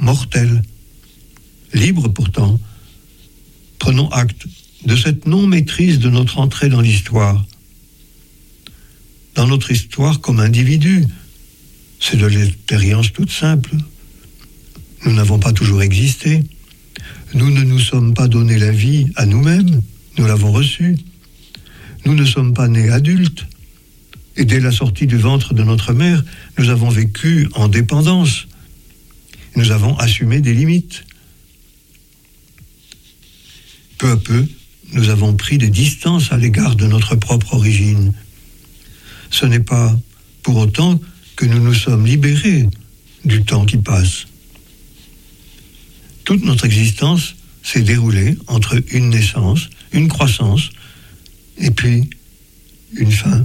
mortels. Libres pourtant, prenons acte de cette non-maîtrise de notre entrée dans l'histoire. Dans notre histoire comme individu, c'est de l'expérience toute simple. Nous n'avons pas toujours existé. Nous ne nous sommes pas donné la vie à nous-mêmes, nous l'avons reçue. Nous ne sommes pas nés adultes. Et dès la sortie du ventre de notre mère, nous avons vécu en dépendance. Nous avons assumé des limites. Peu à peu, nous avons pris des distances à l'égard de notre propre origine. Ce n'est pas pour autant que nous nous sommes libérés du temps qui passe. Toute notre existence s'est déroulée entre une naissance, une croissance, et puis une fin.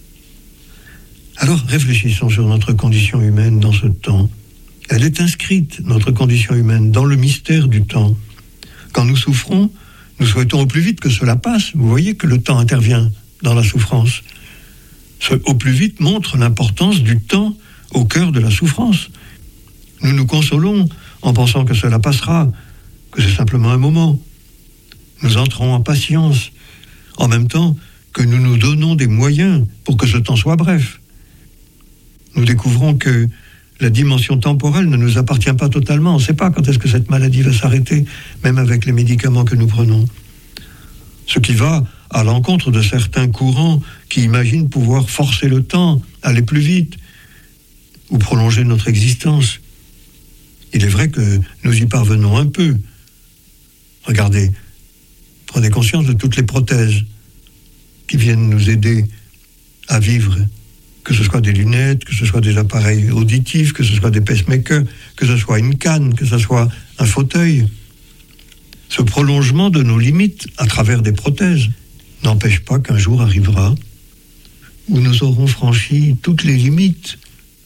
Alors réfléchissons sur notre condition humaine dans ce temps. Elle est inscrite, notre condition humaine, dans le mystère du temps. Quand nous souffrons, nous souhaitons au plus vite que cela passe. Vous voyez que le temps intervient dans la souffrance. Ce au plus vite montre l'importance du temps au cœur de la souffrance. Nous nous consolons en pensant que cela passera, que c'est simplement un moment. Nous entrons en patience, en même temps que nous nous donnons des moyens pour que ce temps soit bref. Nous découvrons que la dimension temporelle ne nous appartient pas totalement. On ne sait pas quand est-ce que cette maladie va s'arrêter, même avec les médicaments que nous prenons. Ce qui va à l'encontre de certains courants qui imaginent pouvoir forcer le temps, aller plus vite, ou prolonger notre existence. Il est vrai que nous y parvenons un peu. Regardez, prenez conscience de toutes les prothèses qui viennent nous aider à vivre, que ce soit des lunettes, que ce soit des appareils auditifs, que ce soit des pacemakers, que ce soit une canne, que ce soit un fauteuil. Ce prolongement de nos limites à travers des prothèses n'empêche pas qu'un jour arrivera où nous aurons franchi toutes les limites.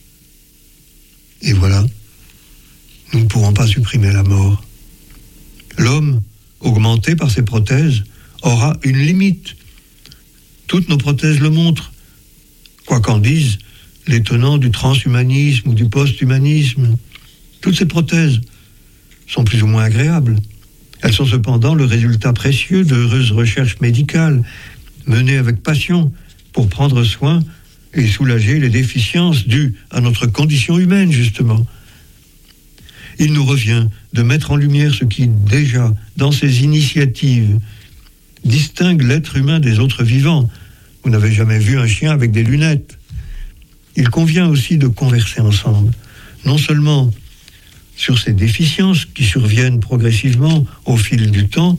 Et voilà, nous ne pourrons pas supprimer la mort. L'homme, augmenté par ses prothèses, aura une limite. Toutes nos prothèses le montrent. Quoi qu'en disent les tenants du transhumanisme ou du post-humanisme, toutes ces prothèses sont plus ou moins agréables. Elles sont cependant le résultat précieux d'heureuses recherches médicales menées avec passion pour prendre soin et soulager les déficiences dues à notre condition humaine, justement. Il nous revient de mettre en lumière ce qui, déjà, dans ces initiatives, distingue l'être humain des autres vivants. Vous n'avez jamais vu un chien avec des lunettes. Il convient aussi de converser ensemble, non seulement sur ces déficiences qui surviennent progressivement au fil du temps,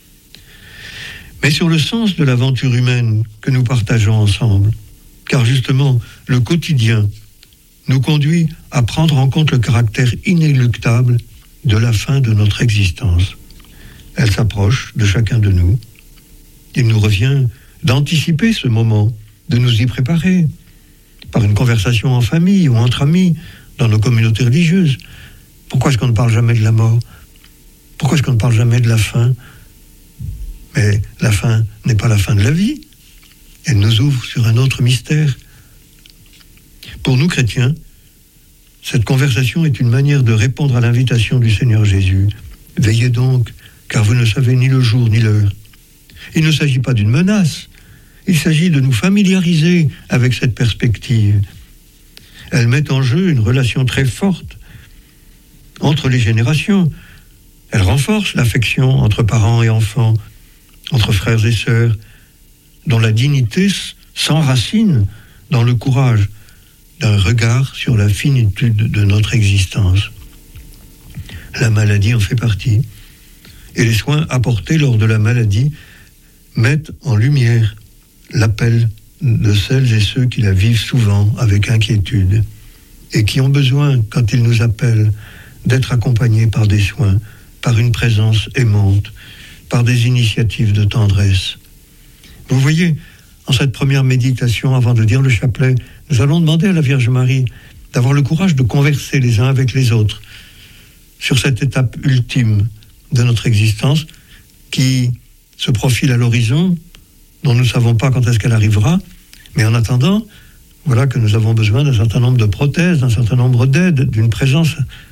mais sur le sens de l'aventure humaine que nous partageons ensemble. Car justement, le quotidien nous conduit à prendre en compte le caractère inéluctable de la fin de notre existence. Elle s'approche de chacun de nous. Il nous revient d'anticiper ce moment, de nous y préparer, par une conversation en famille ou entre amis, dans nos communautés religieuses. Pourquoi est-ce qu'on ne parle jamais de la mort? Pourquoi est-ce qu'on ne parle jamais de la fin? Mais la fin n'est pas la fin de la vie. Elle nous ouvre sur un autre mystère. Pour nous chrétiens, cette conversation est une manière de répondre à l'invitation du Seigneur Jésus. Veillez donc, car vous ne savez ni le jour ni l'heure. Il ne s'agit pas d'une menace. Il s'agit de nous familiariser avec cette perspective. Elle met en jeu une relation très forte entre les générations. Elle renforce l'affection entre parents et enfants, entre frères et sœurs, dont la dignité s'enracine dans le courage d'un regard sur la finitude de notre existence. La maladie en fait partie, et les soins apportés lors de la maladie mettent en lumière l'appel de celles et ceux qui la vivent souvent avec inquiétude et qui ont besoin, quand ils nous appellent, d'être accompagnés par des soins, par une présence aimante, par des initiatives de tendresse. Vous voyez, en cette première méditation, avant de dire le chapelet, nous allons demander à la Vierge Marie d'avoir le courage de converser les uns avec les autres sur cette étape ultime de notre existence qui se profile à l'horizon, dont nous ne savons pas quand est-ce qu'elle arrivera, mais en attendant, voilà que nous avons besoin d'un certain nombre de prothèses, d'un certain nombre d'aides, d'une présence